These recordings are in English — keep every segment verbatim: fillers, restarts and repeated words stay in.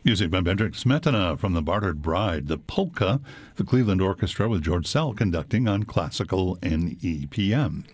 Music by Bedřich Smetana from the Bartered Bride, the polka, the Cleveland Orchestra with George Sell conducting on Classical N E P M.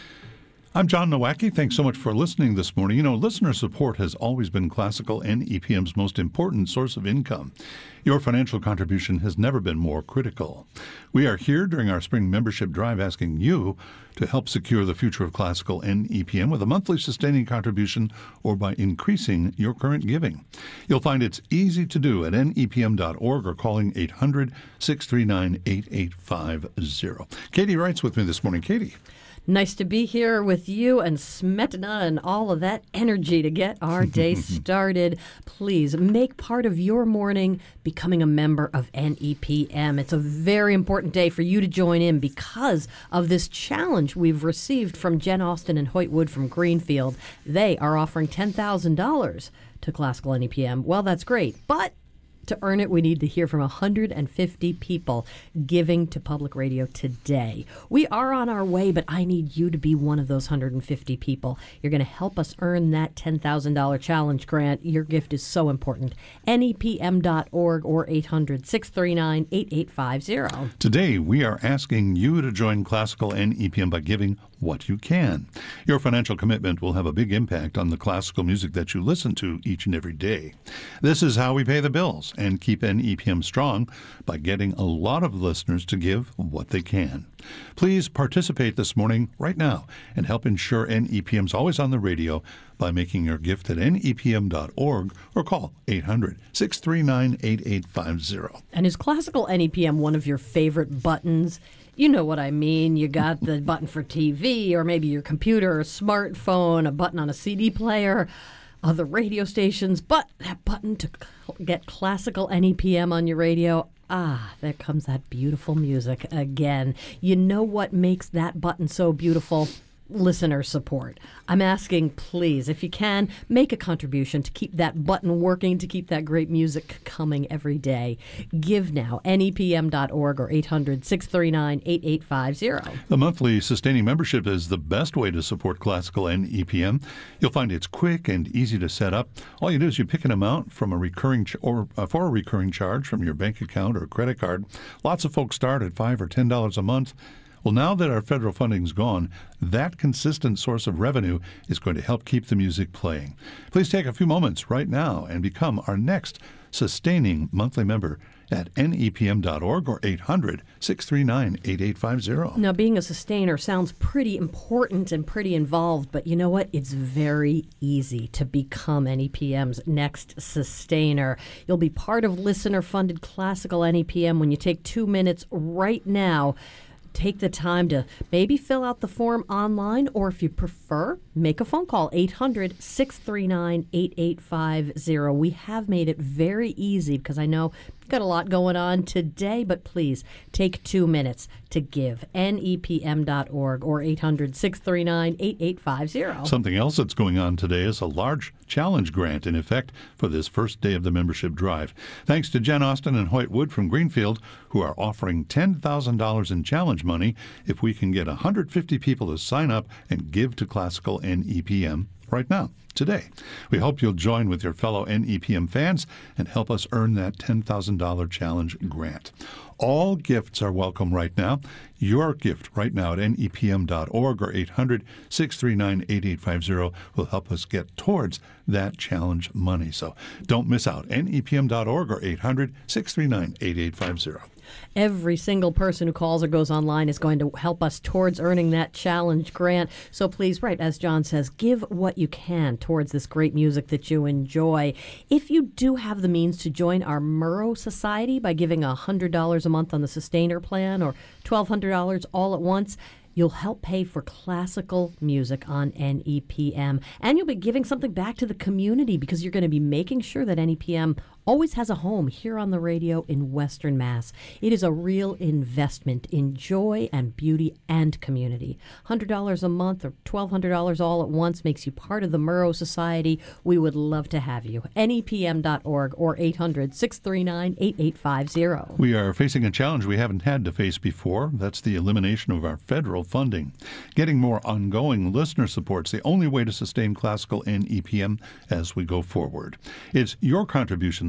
I'm John Nowacki. Thanks so much for listening this morning. You know, listener support has always been Classical N E P M's most important source of income. Your financial contribution has never been more critical. We are here during our spring membership drive asking you to help secure the future of Classical N E P M with a monthly sustaining contribution or by increasing your current giving. You'll find it's easy to do at N E P M dot org or calling eight hundred, six three nine, eight eight five zero. Katie writes with me this morning. Katie. Nice to be here with you and Smetana and all of that energy to get our day started. Please make part of your morning becoming a member of N E P M. It's a very important day for you to join in because of this challenge we've received from Jen Austin and Hoyt Wood from Greenfield. They are offering ten thousand dollars to Classical N E P M. Well, that's great, but to earn it, we need to hear from one hundred fifty people giving to public radio today. We are on our way, but I need you to be one of those one hundred fifty people. You're going to help us earn that ten thousand dollars challenge grant. Your gift is so important. N E P M dot org or eight hundred, six three nine, eight eight five zero. Today, we are asking you to join Classical N E P M by giving what you can. Your financial commitment will have a big impact on the classical music that you listen to each and every day. This is how we pay the bills and keep N E P M strong by getting a lot of listeners to give what they can. Please participate this morning right now and help ensure N E P M's always on the radio by making your gift at N E P M dot org or call eight hundred, six three nine, eight eight five zero. And is Classical N E P M one of your favorite buttons? You know what I mean. You got the button for T V or maybe your computer or smartphone, a button on a C D player, other radio stations, but that button to get Classical N E P M on your radio, ah, there comes that beautiful music again. You know what makes that button so beautiful? Listener support. I'm asking, please, if you can, make a contribution to keep that button working, to keep that great music coming every day. Give now, N E P M dot org or eight hundred, six three nine, eight eight five zero. The monthly sustaining membership is the best way to support Classical N E P M. You'll find it's quick and easy to set up. All you do is you pick an amount from a recurring ch- or uh, for a recurring charge from your bank account or credit card. Lots of folks start at five or ten dollars a month. Well, now that our federal funding's gone, that consistent source of revenue is going to help keep the music playing. Please take a few moments right now and become our next sustaining monthly member at N E P M dot org or eight hundred, six three nine, eight eight five zero. Now, being a sustainer sounds pretty important and pretty involved, but you know what? It's very easy to become N E P M's next sustainer. You'll be part of listener-funded Classical N E P M when you take two minutes right now. Take the time to maybe fill out the form online, or if you prefer, make a phone call, eight hundred, six three nine, eight eight five zero. We have made it very easy because I know we've got a lot going on today, but please take two minutes to give. N E P M dot org or eight hundred, six three nine, eight eight five zero. Something else that's going on today is a large challenge grant in effect for this first day of the membership drive. Thanks to Jen Austin and Hoyt Wood from Greenfield, who are offering ten thousand dollars in challenge money if we can get one hundred fifty people to sign up and give to Classical N E P M right now, today. We hope you'll join with your fellow N E P M fans and help us earn that ten thousand dollars challenge grant. All gifts are welcome right now. Your gift right now at N E P M dot org or eight hundred, six three nine, eight eight five zero will help us get towards that challenge money. So don't miss out. N E P M dot org or eight hundred, six three nine, eight eight five zero. Every single person who calls or goes online is going to help us towards earning that challenge grant. So please, right, as John says, give what you can towards this great music that you enjoy. If you do have the means to join our Murrow Society by giving one hundred dollars a month on the Sustainer plan or twelve hundred dollars all at once, you'll help pay for classical music on N E P M. And you'll be giving something back to the community because you're going to be making sure that N E P M always has a home here on the radio in Western Mass. It is a real investment in joy and beauty and community. one hundred dollars a month or twelve hundred dollars all at once makes you part of the Murrow Society. We would love to have you. N E P M dot org or eight hundred, six three nine, eight eight five zero. We are facing a challenge we haven't had to face before. That's the elimination of our federal funding. Getting more ongoing listener support is the only way to sustain Classical N E P M as we go forward. It's your contribution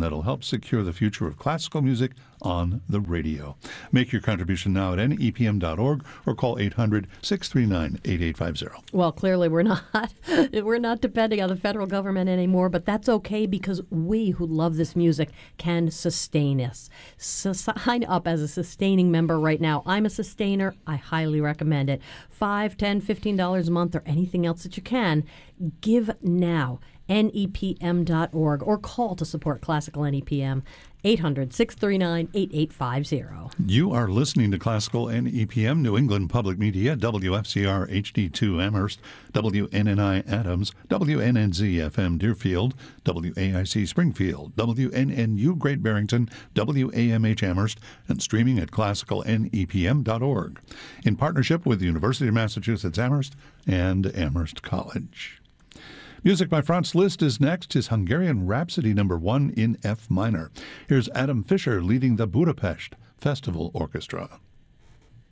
that'll help secure the future of classical music on the radio. Make your contribution now at N E P M dot org or call eight hundred, six three nine, eight eight five zero. Well, clearly we're not we're not depending on the federal government anymore, but that's okay because we who love this music can sustain us. So sign up as a sustaining member right now. I'm a sustainer. I highly recommend it. Five, ten, fifteen dollars a month or anything else that you can. Give now. N E P M dot org or call to support Classical N E P M. eight hundred, six three nine, eight eight five zero. You are listening to Classical N E P M, New England Public Media, W F C R H D two Amherst, W N N I Adams, W N N Z F M Deerfield, W A I C Springfield, W N N U Great Barrington, W A M H Amherst, and streaming at classical N E P M dot org. In partnership with the University of Massachusetts Amherst and Amherst College. Music by Franz Liszt is next, his Hungarian Rhapsody number one in F minor. Here's Adam Fischer leading the Budapest Festival Orchestra.